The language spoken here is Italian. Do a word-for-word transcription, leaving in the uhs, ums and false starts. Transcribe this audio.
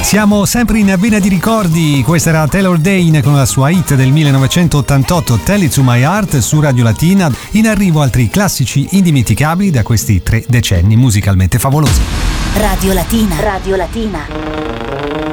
Siamo sempre in vena di ricordi, questa era Taylor Dayne con la sua hit del millenovecentottantotto Tell It To My Heart su Radio Latina. In arrivo altri classici indimenticabili da questi tre decenni musicalmente favolosi. Radio Latina. Radio Latina.